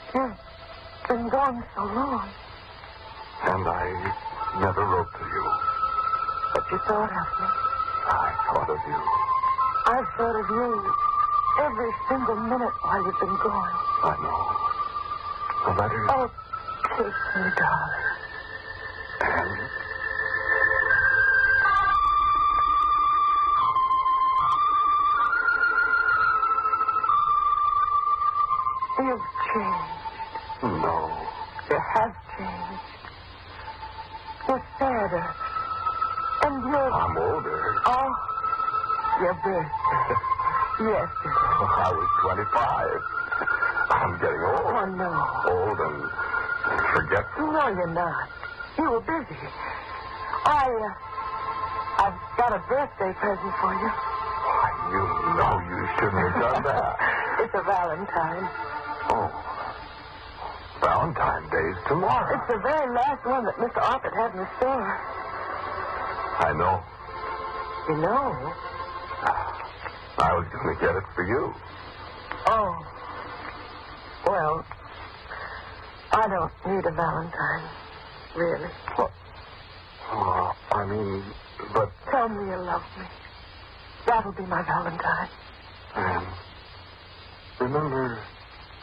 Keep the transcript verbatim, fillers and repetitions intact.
You've been gone so long. And I never wrote to you. But you thought of me. I thought of you. I've thought of you every single minute while you've been gone. I know. The letters... Oh, kiss me, darling. And... You've changed. No. You have changed. You're sadder. And you're... I'm older. Oh, your birthday. Yesterday. I was twenty-five. I'm getting old. Oh, no. Old and forgetful. No, you're not. You were busy. I, uh, I've got a birthday present for you. Why, you know you shouldn't have done that. It's a Valentine. Oh. Valentine's Day's tomorrow. It's the very last one that Mister Offutt had in the store. I know. You know? I was going to get it for you. Oh. Well, I don't need a Valentine, really. What? Oh, I mean, but... Tell me you love me. That'll be my Valentine. Anne, remember